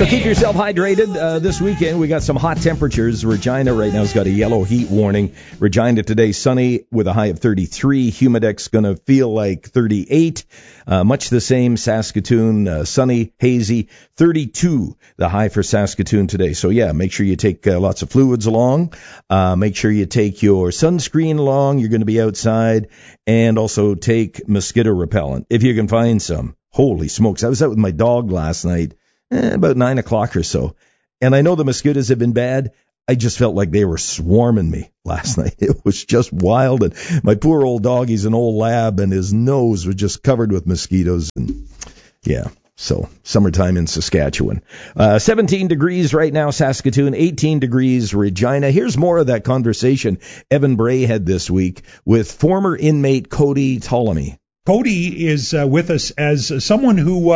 So keep yourself hydrated this weekend. We got some hot temperatures. Regina right now has got a yellow heat warning. Regina today sunny with a high of 33. Humidex going to feel like 38. Much the same. Saskatoon sunny, hazy, 32. The high for Saskatoon today. So yeah, make sure you take lots of fluids along. Make sure you take your sunscreen along. You're going to be outside, and also take mosquito repellent if you can find some. Holy smokes! I was out with my dog last night. About 9 o'clock or so. And I know the mosquitoes have been bad. I just felt like they were swarming me last night. It was just wild. And my poor old dog, he's an old lab, and his nose was just covered with mosquitoes. And yeah, so summertime in Saskatchewan. 17 degrees right now, Saskatoon, 18 degrees, Regina. Here's more of that conversation Evan Bray had this week with former inmate Cody Ptolemy. Cody is with us as someone who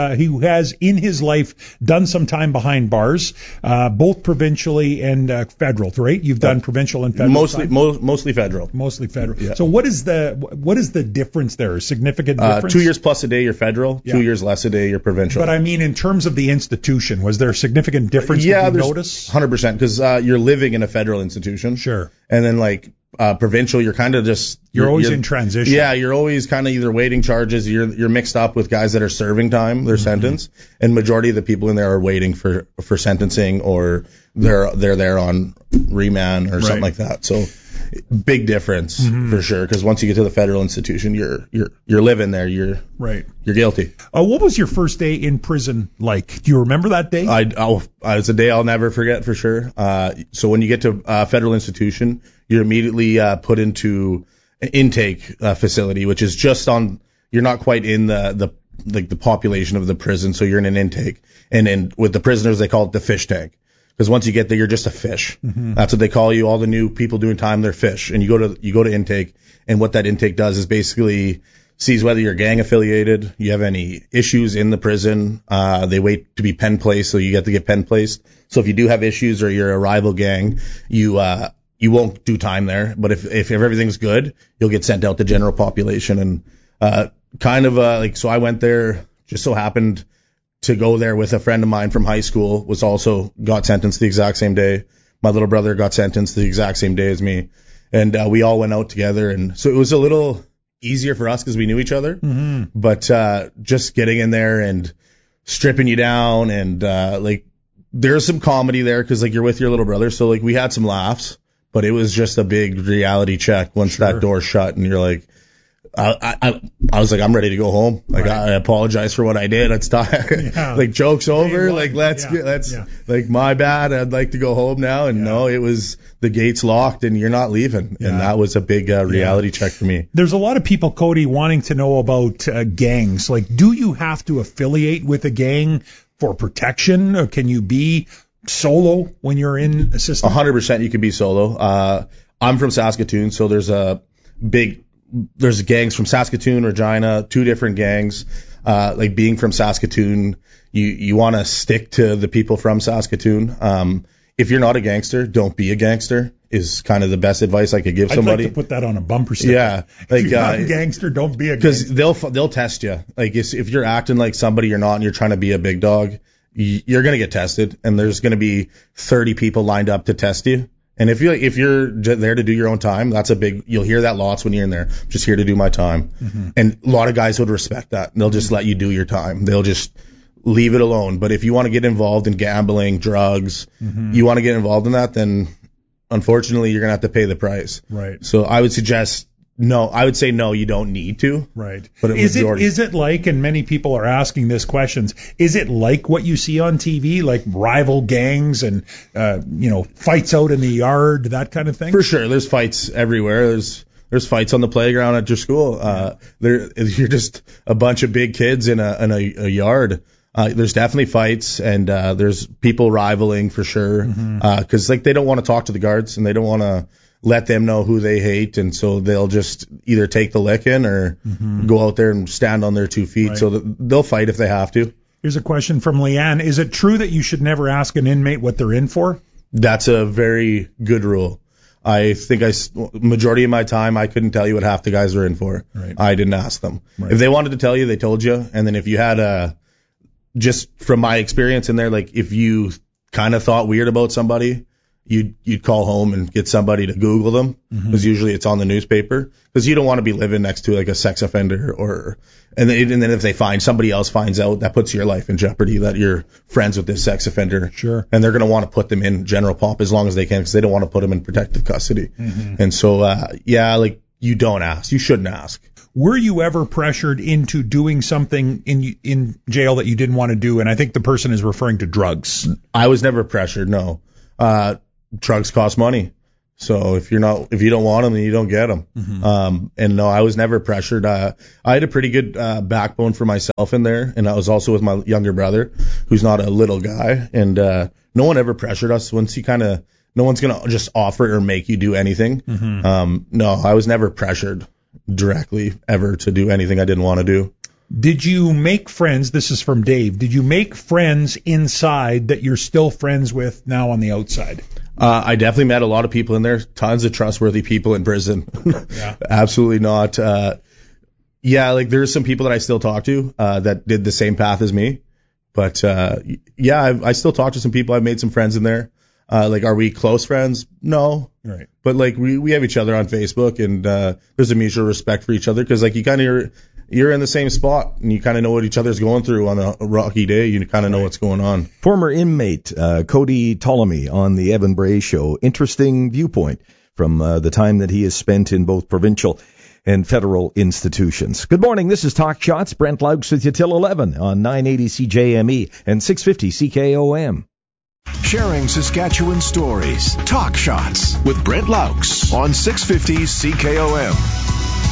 has in his life done some time behind bars, both provincially and federal, right? You've done provincial and federal. Mostly federal. Mostly federal. Yeah. So what is the difference there? A significant difference? 2 years plus a day you're federal, 2 years less a day you're provincial. But I mean, in terms of the institution, was there a significant difference? Yeah, that you notice? 100%, because you're living in a federal institution. Sure. And then provincial, you're kind of just... You're always in transition. Yeah, you're always kind of either waiting charges, you're mixed up with guys that are serving time, their sentence, and majority of the people in there are waiting for sentencing, or they're there on remand or something like that. So big difference for sure, because once you get to the federal institution, you're living there, you're guilty. What was your first day in prison like? Do you remember that day? It's a day I'll never forget for sure. So when you get to federal institution, you're immediately put into an intake facility, which is just on. You're not quite in the population of the prison, so you're in an intake. And then with the prisoners, they call it the fish tank, because once you get there, you're just a fish. That's what they call you. All the new people doing time, they're fish. And you go to intake, and what that intake does is basically sees whether you're gang affiliated, you have any issues in the prison. They wait to be pen placed, so you get to get pen placed. So if you do have issues or you're a rival gang, you won't do time there. But if everything's good, you'll get sent out to general population. And so I went there, just so happened to go there with a friend of mine from high school, got sentenced the exact same day. My little brother got sentenced the exact same day as me. And we all went out together. And so it was a little easier for us because we knew each other. But just getting in there and stripping you down, and there's some comedy there because you're with your little brother. So we had some laughs. But it was just a big reality check once that door shut, and you're like, I was like, I'm ready to go home. I apologize for what I did. It's time. Joke's over. My bad. I'd like to go home now. And no, it was the gates locked and you're not leaving. And that was a big reality check for me. There's a lot of people, Cody, wanting to know about gangs. Do you have to affiliate with a gang for protection, or can you be solo when you're in a system? 100% you can be solo. I'm from Saskatoon, so there's gangs from Saskatoon, Regina, 2 different gangs. Being from Saskatoon, you want to stick to the people from Saskatoon. If you're not a gangster, don't be a gangster is kind of the best advice I could give somebody. I'd like to put that on a bumper sticker. Yeah. If you're not a gangster, don't be a gangster. Because they'll test you. If you're acting like somebody you're not and you're trying to be a big dog, you're going to get tested, and there's going to be 30 people lined up to test you. And if you're there to do your own time, you'll hear that lots when you're in there. I'm just here to do my time. And a lot of guys would respect that. They'll just let you do your time. They'll just leave it alone. But if you want to get involved in gambling, drugs, you want to get involved in that, then unfortunately you're going to have to pay the price. Right. So I would suggest no. I would say no, you don't need to. Right. But is it like, and many people are asking this questions, is it like what you see on TV, like rival gangs and, fights out in the yard, that kind of thing? For sure. There's fights everywhere. There's fights on the playground at your school. You're just a bunch of big kids in a yard. There's definitely fights, and there's people rivaling for sure. Because they don't want to talk to the guards, and they don't want to let them know who they hate, and so they'll just either take the licking or go out there and stand on their 2 feet. Right. So they'll fight if they have to. Here's a question from Leanne. Is it true that you should never ask an inmate what they're in for? That's a very good rule. I think majority of my time, I couldn't tell you what half the guys were in for. Right. I didn't ask them. Right. If they wanted to tell you, they told you. And then if you had just from my experience in there, like if you kind of thought weird about somebody, you'd call home and get somebody to Google them, because usually it's on the newspaper, because you don't want to be living next to like a sex offender and then if they somebody else finds out, that puts your life in jeopardy, that you're friends with this sex offender. Sure. And they're going to want to put them in general pop as long as they can, because they don't want to put them in protective custody. And so, like you don't ask. You shouldn't ask. Were you ever pressured into doing something in jail that you didn't want to do? And I think the person is referring to drugs. I was never pressured, no. Drugs cost money. So if you don't want them, then you don't get them. And no, I was never pressured. I had a pretty good backbone for myself in there, and I was also with my younger brother, who's not a little guy. And no one ever pressured us. No one's gonna just offer or make you do anything. No, I was never pressured directly ever to do anything I didn't want to do. Did you make friends? This is from Dave. Did you make friends inside that you're still friends with now on the outside? I definitely met a lot of people in there. Tons of trustworthy people in prison. Yeah. Absolutely not. Like there's some people that I still talk to that did the same path as me. But I still talk to some people. I've made some friends in there. Like, are we close friends? No. Right. But like we have each other on Facebook, and there's a mutual respect for each other, because like you're in the same spot, and you kind of know what each other's going through on a rocky day. You kind of know what's going on. Former inmate Cody Ptolemy on the Evan Bray Show. Interesting viewpoint from the time that he has spent in both provincial and federal institutions. Good morning. This is Talk Shots. Brent Laux with you till 11 on 980 CJME and 650 CKOM. Sharing Saskatchewan stories. Talk Shots with Brent Laux on 650 CKOM.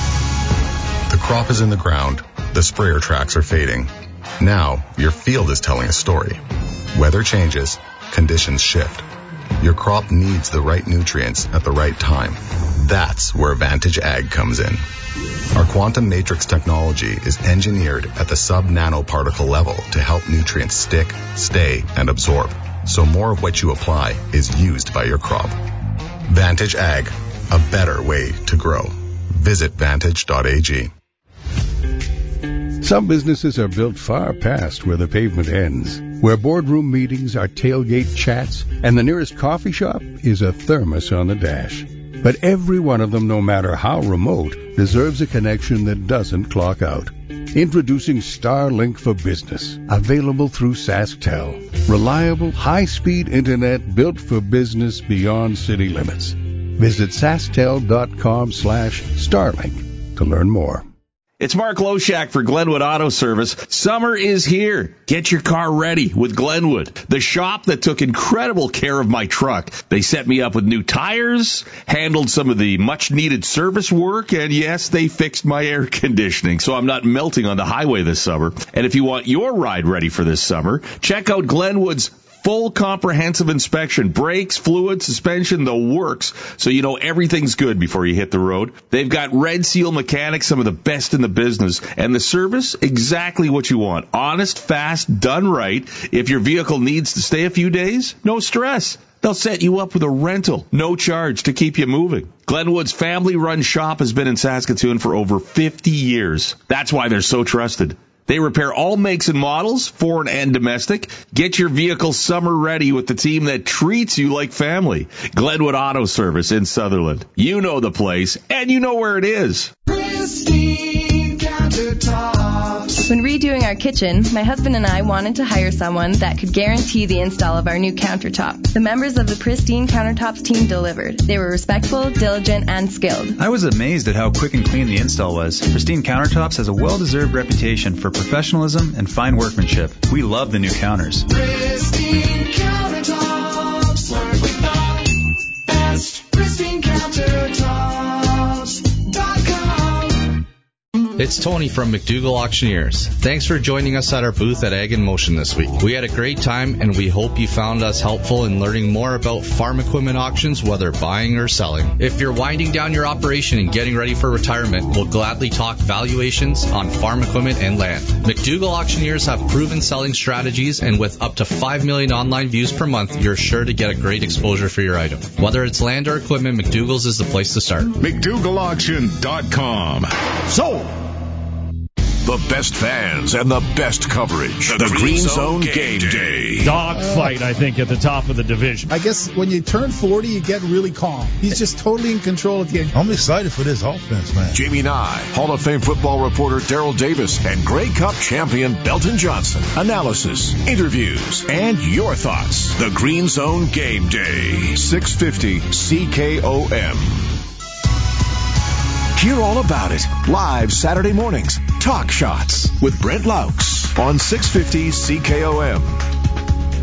The crop is in the ground. The sprayer tracks are fading. Now, your field is telling a story. Weather changes. Conditions shift. Your crop needs the right nutrients at the right time. That's where Vantage Ag comes in. Our quantum matrix technology is engineered at the sub-nanoparticle level to help nutrients stick, stay, and absorb, so more of what you apply is used by your crop. Vantage Ag, a better way to grow. Visit vantage.ag. Some businesses are built far past where the pavement ends, where boardroom meetings are tailgate chats, and the nearest coffee shop is a thermos on the dash. But every one of them, no matter how remote, deserves a connection that doesn't clock out. Introducing Starlink for Business, available through SaskTel. Reliable, high-speed internet built for business beyond city limits. Visit SaskTel.com/Starlink to learn more. It's Mark Loshak for Glenwood Auto Service. Summer is here. Get your car ready with Glenwood, the shop that took incredible care of my truck. They set me up with new tires, handled some of the much-needed service work, and yes, they fixed my air conditioning, so I'm not melting on the highway this summer. And if you want your ride ready for this summer, check out Glenwood's full comprehensive inspection, brakes, fluid, suspension, the works, so you know everything's good before you hit the road. They've got Red Seal mechanics, some of the best in the business, and the service, exactly what you want. Honest, fast, done right. If your vehicle needs to stay a few days, no stress. They'll set you up with a rental, no charge to keep you moving. Glenwood's family-run shop has been in Saskatoon for over 50 years. That's why they're so trusted. They repair all makes and models, foreign and domestic. Get your vehicle summer ready with the team that treats you like family. Glenwood Auto Service in Sutherland. You know the place, and you know where it is. Pristine Countertops. When redoing our kitchen, my husband and I wanted to hire someone that could guarantee the install of our new countertop. The members of the Pristine Countertops team delivered. They were respectful, diligent, and skilled. I was amazed at how quick and clean the install was. Pristine Countertops has a well-deserved reputation for professionalism and fine workmanship. We love the new counters. Pristine Countertops. Work with the best. Pristine Countertops.com. It's Tony from McDougall Auctioneers. Thanks for joining us at our booth at Ag in Motion this week. We had a great time, and we hope you found us helpful in learning more about farm equipment auctions, whether buying or selling. If you're winding down your operation and getting ready for retirement, we'll gladly talk valuations on farm equipment and land. McDougall Auctioneers have proven selling strategies, and with up to 5 million online views per month, you're sure to get a great exposure for your item. Whether it's land or equipment, McDougall's is the place to start. McDougallAuction.com. Sold! The best fans and the best coverage. The Green Zone Game Day. Dogfight, I think, at the top of the division. I guess when you turn 40, you get really calm. He's just totally in control of the game. I'm excited for this offense, man. Jamie Nye, Hall of Fame football reporter Daryl Davis, and Grey Cup champion Belton Johnson. Analysis, interviews, and your thoughts. The Green Zone Game Day. 650 CKOM. Hear all about it live Saturday mornings. Talk Shots with Brent Laux on 650 CKOM.